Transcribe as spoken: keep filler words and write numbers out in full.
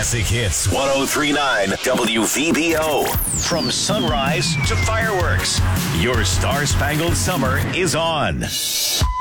Classic Hits ten thirty-nine W V B O. From sunrise to fireworks, your star-spangled summer is on.